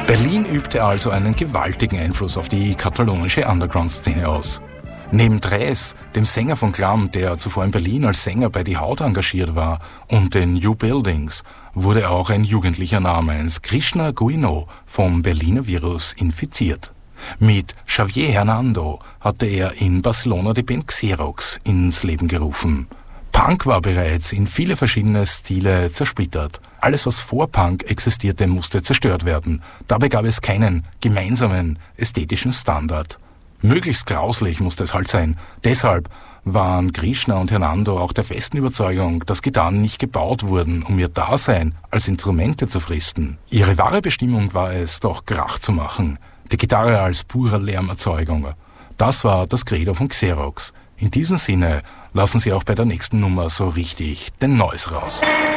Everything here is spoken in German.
Berlin übte also einen gewaltigen Einfluss auf die katalonische Underground-Szene aus. Neben Dres, dem Sänger von Glam, der zuvor in Berlin als Sänger bei Die Haut engagiert war, und den New Buildings, wurde auch ein Jugendlicher namens Krishna Guino vom Berliner Virus infiziert. Mit Xavier Hernando hatte er in Barcelona die Band Xerox ins Leben gerufen. Punk war bereits in viele verschiedene Stile zersplittert. Alles, was vor Punk existierte, musste zerstört werden. Dabei gab es keinen gemeinsamen ästhetischen Standard. Möglichst grauslich musste es halt sein. Deshalb waren Krishna und Hernando auch der festen Überzeugung, dass Gitarren nicht gebaut wurden, um ihr Dasein als Instrumente zu fristen. Ihre wahre Bestimmung war es, doch Krach zu machen. Die Gitarre als pure Lärmerzeugung. Das war das Credo von Xerox. In diesem Sinne lassen Sie auch bei der nächsten Nummer so richtig den Noise raus.